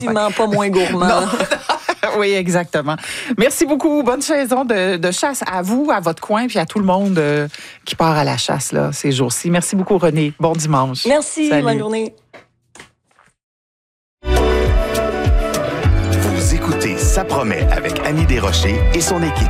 Pas moins gourmand. Oui, exactement. Merci beaucoup. Bonne saison de chasse à vous, à votre coin, puis à tout le monde qui part à la chasse là, ces jours-ci. Merci beaucoup, René. Bon dimanche. Merci. Salut. Bonne journée. Vous écoutez Ça promet avec Annie Desrochers et son équipe.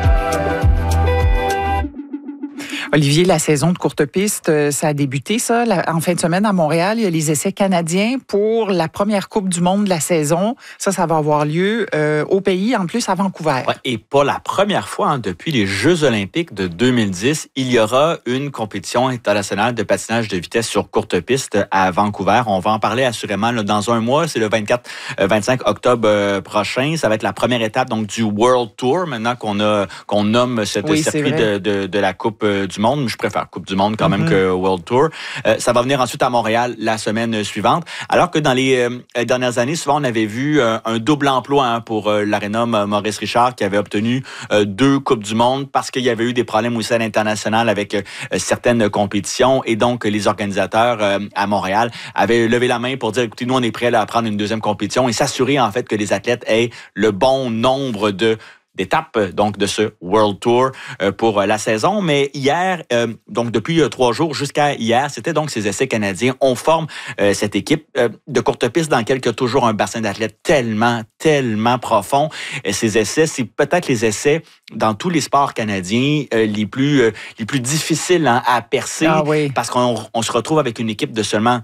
Olivier, la saison de courte piste, ça a débuté, ça, en fin de semaine à Montréal. Il y a les essais canadiens pour la première Coupe du monde de la saison. Ça va avoir lieu au pays, en plus, à Vancouver. Ouais, et pas la première fois, depuis les Jeux olympiques de 2010, il y aura une compétition internationale de patinage de vitesse sur courte piste à Vancouver. On va en parler assurément là, dans un mois. C'est le 24-25 octobre prochain. Ça va être la première étape donc du World Tour, maintenant qu'on nomme cette circuit de la Coupe du monde. Je préfère Coupe du monde quand même que World Tour. Ça va venir ensuite à Montréal la semaine suivante. Alors que dans les dernières années, souvent on avait vu un double emploi pour l'aréna Maurice Richard qui avait obtenu 2 Coupes du monde parce qu'il y avait eu des problèmes aussi à l'international avec certaines compétitions et donc les organisateurs à Montréal avaient levé la main pour dire écoutez, nous on est prêts à prendre une deuxième compétition et s'assurer en fait que les athlètes aient le bon nombre d'étapes donc de ce World Tour pour la saison. Mais hier, donc depuis 3 jours jusqu'à hier, c'était donc ces essais canadiens. On forme cette équipe de courte piste dans laquelle il y a toujours un bassin d'athlètes tellement profond. Et ces essais, c'est peut-être les essais dans tous les sports canadiens les plus difficiles à percer parce qu'on se retrouve avec une équipe de seulement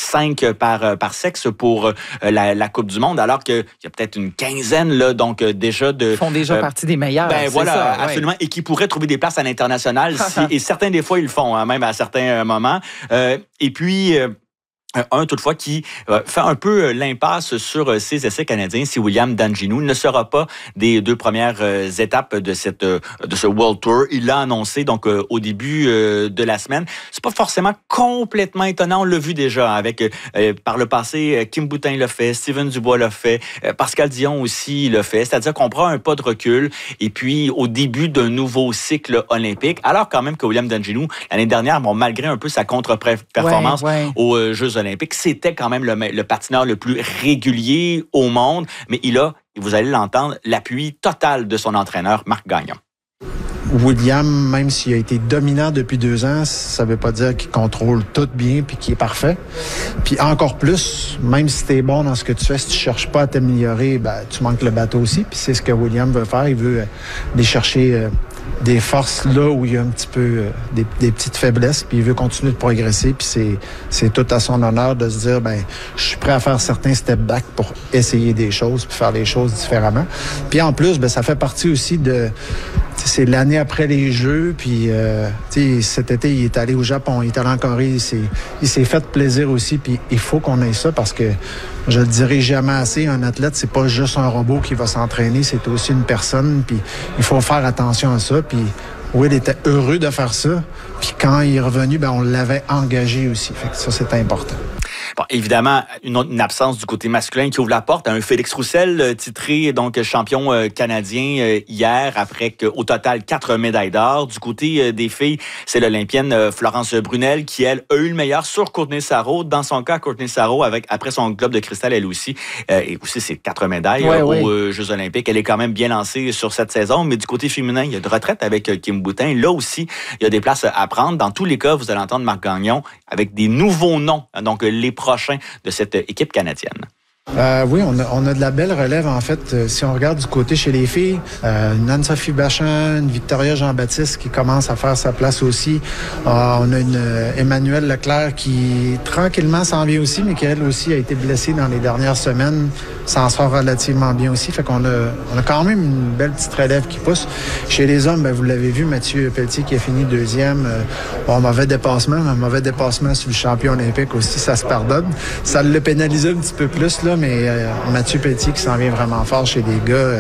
5 par sexe pour la Coupe du monde, alors qu'il y a peut-être une quinzaine là, donc déjà de... font déjà partie des meilleurs. Voilà, absolument. Et qui pourraient trouver des places à l'international. Et certains, des fois, ils le font, même à certains moments. Et puis... un, toutefois, qui fait un peu l'impasse sur ses essais canadiens, c'est William Danginou. Il ne sera pas des 2 premières étapes de ce World Tour. Il l'a annoncé donc au début de la semaine. C'est pas forcément complètement étonnant. On l'a vu déjà avec par le passé, Kim Boutin l'a fait, Steven Dubois l'a fait, Pascal Dion aussi l'a fait. C'est-à-dire qu'on prend un pas de recul et puis au début d'un nouveau cycle olympique. Alors quand même que William Danginou, l'année dernière, malgré un peu sa contre-performance aux Jeux olympique, c'était quand même le patineur le plus régulier au monde, mais il a, vous allez l'entendre, l'appui total de son entraîneur, Marc Gagnon. William, même s'il a été dominant depuis 2 ans, ça veut pas dire qu'il contrôle tout bien puis qu'il est parfait. Puis encore plus, même si t'es bon dans ce que tu fais, si tu cherches pas à t'améliorer, tu manques le bateau aussi. Puis c'est ce que William veut faire. Il veut aller chercher des forces là où il y a un petit peu des petites faiblesses, puis il veut continuer de progresser. Puis c'est tout à son honneur de se dire, je suis prêt à faire certains step back pour essayer des choses puis faire les choses différemment. Puis en plus, ça fait partie aussi c'est l'année après les Jeux, puis cet été, il est allé au Japon, il est allé en Corée, il s'est fait plaisir aussi, puis il faut qu'on ait ça parce que, je le dirai jamais assez, un athlète, c'est pas juste un robot qui va s'entraîner, c'est aussi une personne, puis il faut faire attention à ça, puis Will était heureux de faire ça, puis quand il est revenu, on l'avait engagé aussi, fait que ça, c'est important. Bon, évidemment, une absence du côté masculin qui ouvre la porte à un Félix Roussel titré donc champion canadien hier après au total 4 médailles d'or. Du côté des filles, c'est l'Olympienne Florence Brunel qui, elle, a eu le meilleur sur Courtney Sarrault. Dans son cas, Courtney Sarrault, après son globe de cristal, elle aussi, et aussi c'est 4 médailles aux Jeux olympiques. Elle est quand même bien lancée sur cette saison, mais du côté féminin, il y a de retraite avec Kim Boutin. Là aussi, il y a des places à prendre. Dans tous les cas, vous allez entendre Marc Gagnon avec des nouveaux noms, donc les prochains de cette équipe canadienne. Oui, on a de la belle relève, en fait. Si on regarde du côté chez les filles, une Anne-Sophie Bachan, une Victoria Jean-Baptiste qui commence à faire sa place aussi. On a une Emmanuelle Leclerc qui, tranquillement, s'en vient aussi, mais qui, elle aussi, a été blessée dans les dernières semaines. S'en sort relativement bien aussi. Fait qu'on a quand même une belle petite relève qui pousse. Chez les hommes, vous l'avez vu, Mathieu Pelletier qui a fini 2e. Mauvais dépassement sur le champion olympique aussi, ça se pardonne. Ça l'a pénalisé un petit peu plus, là, mais Mathieu Pelletier qui s'en vient vraiment fort chez les gars,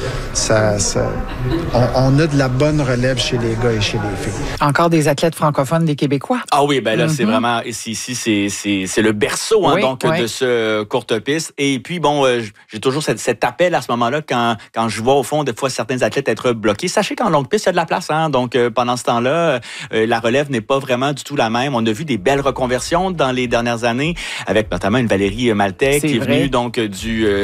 on a de la bonne relève chez les gars et chez les filles. Encore des athlètes francophones, des Québécois. Ah oui, là, c'est vraiment, ici, c'est le berceau de ce courte piste. Et puis, j'ai toujours cet appel à ce moment-là quand je vois, au fond, des fois, certains athlètes être bloqués. Sachez qu'en longue piste, il y a de la place. Donc, pendant ce temps-là, la relève n'est pas vraiment du tout la même. On a vu des belles reconversions dans les dernières années, avec notamment une Valérie Maltais qui est venue donc du